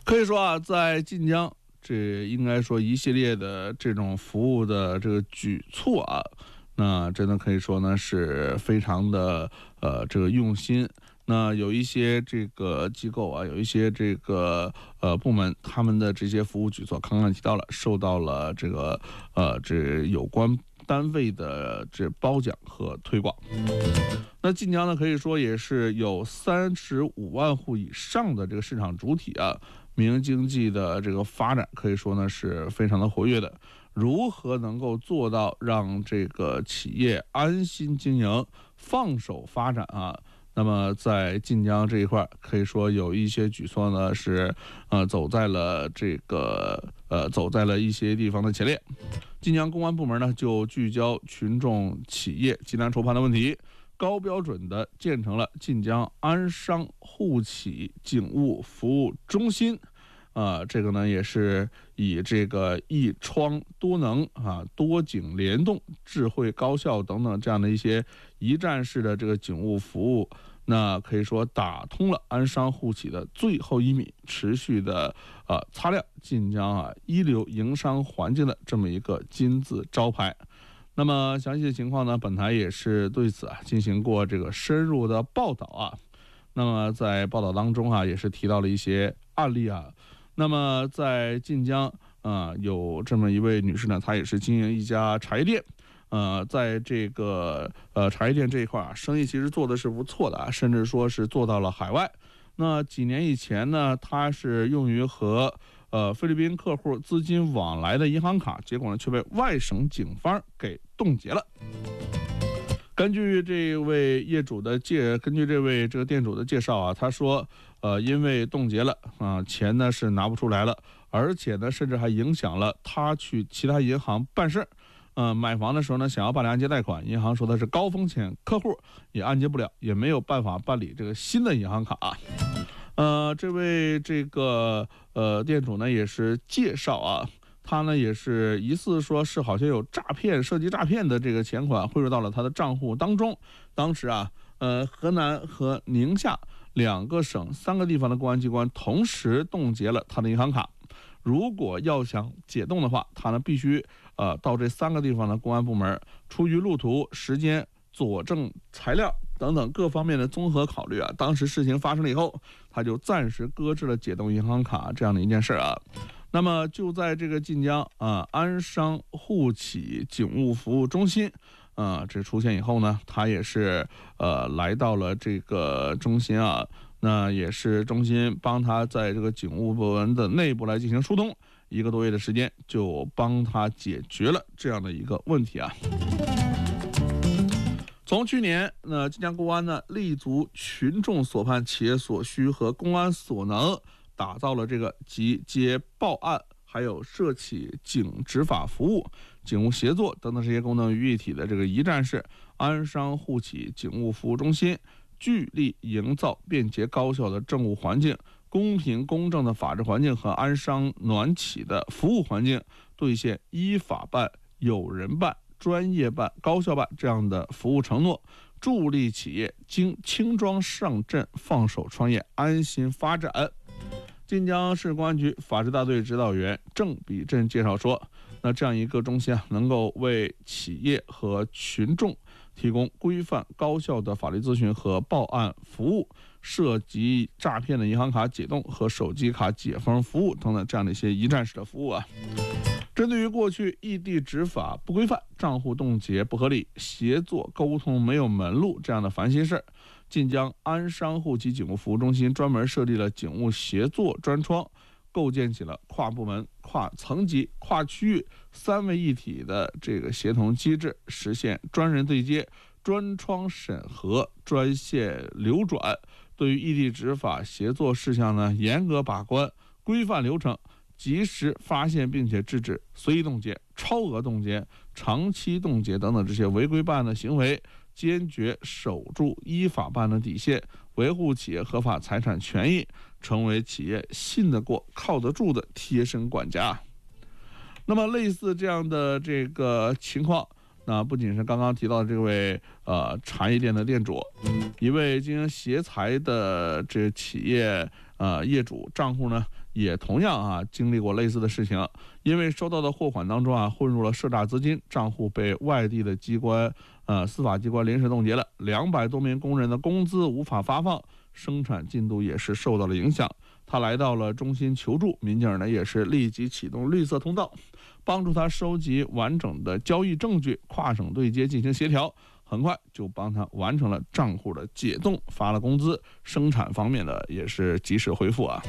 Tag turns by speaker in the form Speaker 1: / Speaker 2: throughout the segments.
Speaker 1: 可以说啊，在晋江，这应该说一系列的这种服务的这个举措啊，那真的可以说呢是非常的这个用心。那有一些这个机构啊，有一些这个部门，他们的这些服务举措，刚刚提到了，受到了这个这有关单位的这褒奖和推广。那晋江呢，可以说也是有35万户以上的这个市场主体啊，民营经济的这个发展可以说呢是非常的活跃的。如何能够做到让这个企业安心经营、放手发展啊？那么在晋江这一块，可以说有一些举措呢是走在了一些地方的前列。晋江公安部门呢就聚焦群众企业急难愁盼的问题，高标准的建成了晋江安商户企警务服务中心。这个呢也是以这个一窗多能啊、多警联动、智慧高效等等这样的一些一站式的这个警务服务，那可以说打通了安商户企的最后1米，持续的擦亮晋江一流营商环境的这么一个金字招牌。那么详细的情况呢，本台也是对此进行过这个深入的报道啊。那么在报道当中也是提到了一些案例啊。那么在晋江有这么一位女士呢，她也是经营一家茶叶店。在这个茶叶店这一块生意其实做的是不错的甚至说是做到了海外。那几年以前呢，她是用于和菲律宾客户资金往来的银行卡，结果呢却被外省警方给冻结了。根据这位这个店主的介绍他说因为冻结了钱呢是拿不出来了，而且呢甚至还影响了他去其他银行办事。买房的时候呢，想要办理按揭贷款，银行说的是高风险客户，也按揭不了，也没有办法办理这个新的银行卡。这位这个店主呢也是介绍他呢也是疑似说是好像有涉及诈骗的这个钱款汇入到了他的账户当中。当时河南和宁夏2个省3个地方的公安机关同时冻结了他的银行卡。如果要想解冻的话，他呢必须到这3个地方的公安部门，出于路途、时间、佐证材料等等各方面的综合考虑当时事情发生了以后，他就暂时搁置了解冻银行卡这样的一件事那么就在这个晋江安商户企警务服务中心这出现以后呢，他也是来到了这个中心那也是中心帮他在这个警务部门的内部来进行疏通，1个多月的时间就帮他解决了这样的一个问题从去年晋江公安呢立足群众所盼、企业所需和公安所能，打造了这个集接报案还有涉企警执法服务、警务协作等等这些功能于一体的这个一站式安商户企警务服务中心，聚力营造便捷高效的政务环境、公平公正的法治环境和安商暖企的服务环境，兑现依法办、有人办、专业办、高效办这样的服务承诺，助力企业经轻装上阵、放手创业、安心发展。晋江市公安局法制大队指导员郑比镇介绍说，那这样一个中心能够为企业和群众提供规范高效的法律咨询和报案服务，涉及诈骗的银行卡解冻和手机卡解封服务等等这样的一些一站式的服务针对于过去异地执法不规范、账户冻结不合理、协作沟通没有门路这样的烦心事，晋江安商户企警务服务中心专门设立了警务协作专窗，构建起了跨部门、跨层级、跨区域3位一体的这个协同机制，实现专人对接、专窗审核、专线流转。对于异地执法协作事项呢，严格把关、规范流程，及时发现并且制止随意冻结、超额冻结、长期冻结等等这些违规办案的行为，坚决守住依法办案的底线，维护企业合法财产权益，成为企业信得过、靠得住的贴身管家。那么类似这样的这个情况，那不仅是刚刚提到的这位茶叶店的店主，一位经营鞋材的这企业业主账户呢也同样经历过类似的事情，因为收到的货款当中混入了涉诈资金，账户被外地的机关司法机关临时冻结了，200多名工人的工资无法发放，生产进度也是受到了影响。他来到了中心求助，民警呢也是立即启动绿色通道，帮助他收集完整的交易证据，跨省对接进行协调，很快就帮他完成了账户的解冻，发了工资，生产方面的也是及时恢复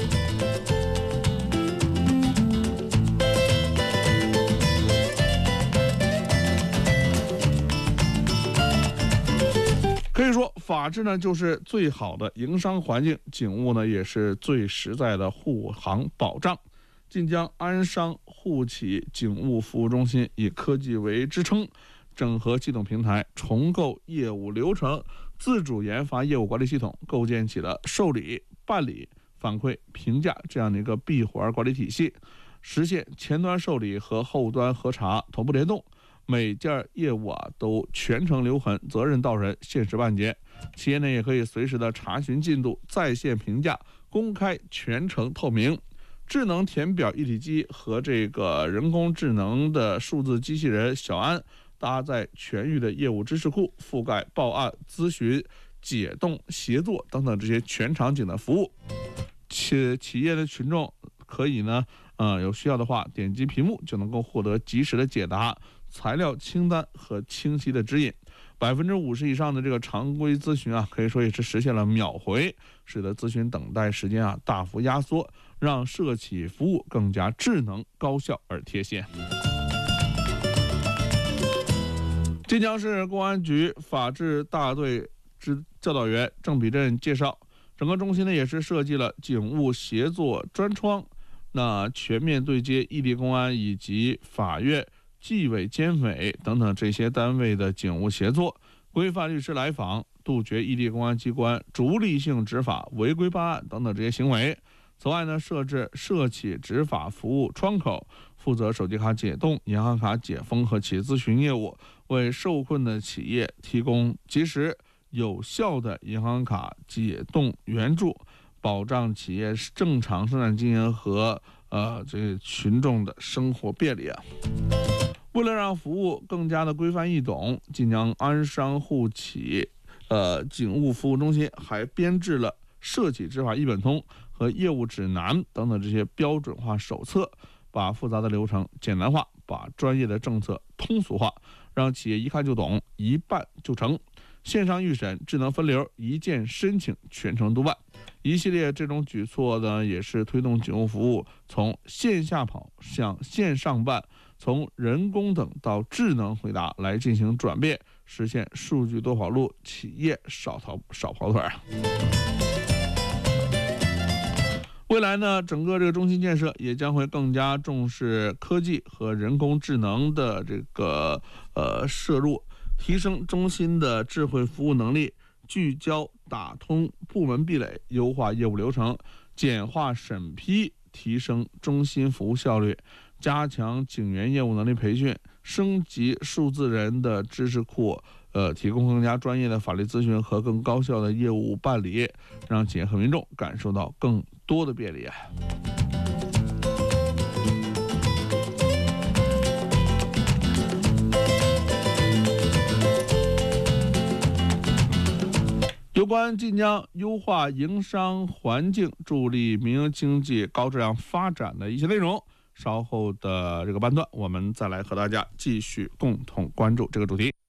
Speaker 1: 可以说，法治呢就是最好的营商环境，警务呢也是最实在的护航保障。晋江安商互企警务服务中心以科技为支撑，整合系统平台，重构业务流程，自主研发业务管理系统，构建起了受理、办理、反馈、评价这样的一个闭环管理体系，实现前端受理和后端核查同步联动。每件业务都全程留痕，责任到人，限时办结。企业呢也可以随时的查询进度，在线评价，公开全程透明。智能填表一体机和这个人工智能的数字机器人小安搭载全域的业务知识库，覆盖报案、咨询、解冻、协作等等这些全场景的服务。企业的群众可以呢，有需要的话点击屏幕就能够获得及时的解答、材料清单和清晰的指引。50%以上的这个常规咨询可以说也是实现了秒回，使得咨询等待时间大幅压缩，让社企服务更加智能、高效而贴现。晋江市公安局法制大队教导员郑比振介绍，整个中心呢也是设计了警务协作专窗，那全面对接异地公安以及法院、纪委监委等等这些单位的警务协作，规范律师来访，杜绝异地公安机关逐利性执法、违规办案等等这些行为。此外呢，设置社企执法服务窗口，负责手机卡解冻、银行卡解封和企业咨询业务，为受困的企业提供及时有效的银行卡解冻援助，保障企业正常生产经营和这群众的生活便利为了让服务更加的规范易懂，晋江安商互企警务服务中心还编制了社企执法一本通和业务指南等等这些标准化手册，把复杂的流程简单化，把专业的政策通俗化，让企业一看就懂，一办就成。线上预审、智能分流、一键申请、全程督办，一系列这种举措呢，也是推动警务服务从线下跑向线上办，从人工等到智能回答来进行转变，实现数据多跑路，企业少跑腿未来呢，整个这个中心建设也将会更加重视科技和人工智能的这个摄入，提升中心的智慧服务能力，聚焦打通部门壁垒，优化业务流程，简化审批，提升中心服务效率，加强警员业务能力培训，升级数字人的知识库，提供更加专业的法律咨询和更高效的业务办理，让企业和民众感受到更多的便利有关晋江优化营商环境、助力民营经济高质量发展的一些内容，稍后的这个半段，我们再来和大家继续共同关注这个主题。